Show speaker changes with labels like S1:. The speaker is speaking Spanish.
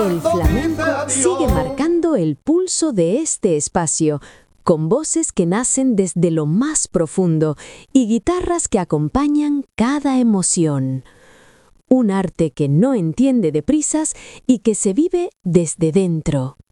S1: El flamenco sigue marcando el pulso de este espacio, con voces que nacen desde lo más profundo y guitarras que acompañan cada emoción. Un arte que no entiende de prisas y que se vive desde dentro.